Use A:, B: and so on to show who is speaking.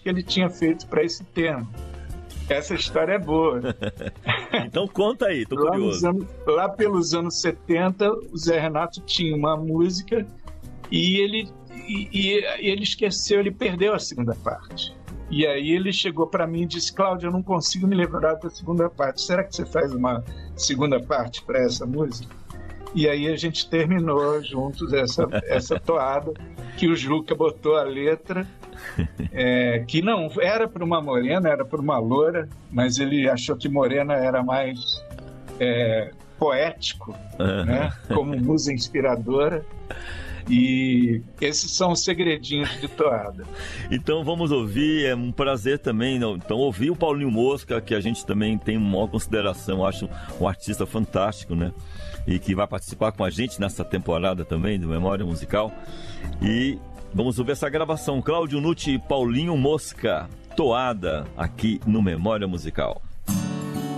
A: que ele tinha feito para esse tema. Essa história é boa.
B: Então conta aí, tô curioso.
A: Lá pelos anos 70, o Zé Renato tinha uma música e ele esqueceu, ele perdeu a segunda parte. E aí ele chegou para mim e disse: Cláudio, eu não consigo me lembrar da segunda parte. Será que você faz uma segunda parte para essa música? E aí a gente terminou juntos essa toada, que o Juca botou a letra, que não era para uma morena, era para uma loura, mas ele achou que morena era mais poético, né? Como musa inspiradora. E esses são os segredinhos de toada.
B: Então vamos ouvir, é um prazer também, então, ouvir o Paulinho Mosca, que a gente também tem uma maior consideração, acho um artista fantástico, né? E que vai participar com a gente nessa temporada também do Memória Musical. E vamos ouvir essa gravação, Cláudio Nutti e Paulinho Mosca, toada, aqui no Memória Musical.